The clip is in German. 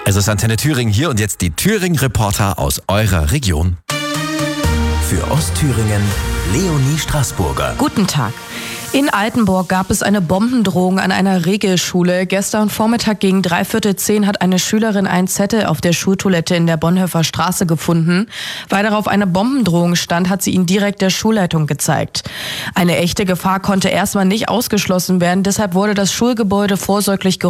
Es ist Antenne Thüringen hier und jetzt die Thüringen-Reporter aus eurer Region. Für Ostthüringen Leonie Straßburger. Guten Tag. In Altenburg gab es eine Bombendrohung an einer Regelschule. Gestern Vormittag gegen 9:45 hat eine Schülerin einen Zettel auf der Schultoilette in der Bonhoeffer Straße gefunden. Weil darauf eine Bombendrohung stand, hat sie ihn direkt der Schulleitung gezeigt. Eine echte Gefahr konnte erstmal nicht ausgeschlossen werden. Deshalb wurde das Schulgebäude vorsorglich